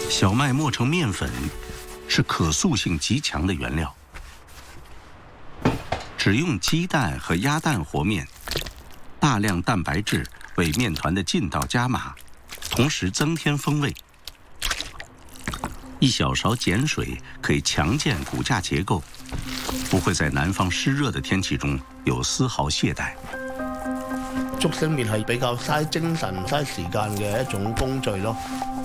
小麦磨成面粉是可塑性极强的原料，只用鸡蛋和鸭蛋和面，大量蛋白质为面团的劲道加码，同时增添风味。一小勺碱水可以强健骨架结构，不会在南方湿热的天氣中有絲毫懈怠。 竹升麵係比較嘥精神、嘥時間嘅一種工序咯。